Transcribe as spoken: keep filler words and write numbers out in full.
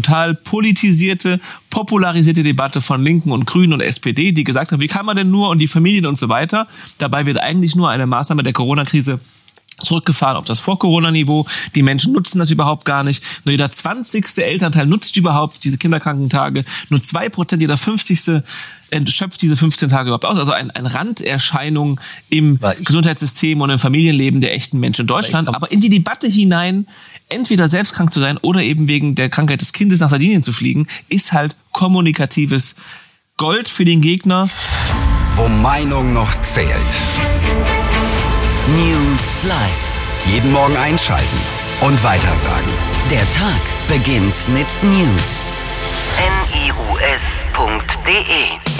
total politisierte, popularisierte Debatte von Linken und Grünen und S P D, die gesagt haben, wie kann man denn nur und die Familien und so weiter. Dabei wird eigentlich nur eine Maßnahme der Corona-Krise zurückgefahren auf das Vor-Corona-Niveau. Die Menschen nutzen das überhaupt gar nicht. Nur jeder zwanzigste Elternteil nutzt überhaupt diese Kinderkrankentage. Nur zwei Prozent, jeder fünfzigste schöpft diese fünfzehn Tage überhaupt aus. Also ein, eine Randerscheinung im Gesundheitssystem und im Familienleben der echten Menschen in Deutschland. Aber in die Debatte hinein, entweder selbst krank zu sein oder eben wegen der Krankheit des Kindes nach Sardinien zu fliegen, ist halt kommunikatives Gold für den Gegner. Wo Meinung noch zählt. News Live. Jeden Morgen einschalten und weitersagen. Der Tag beginnt mit News. N I U S punkt D E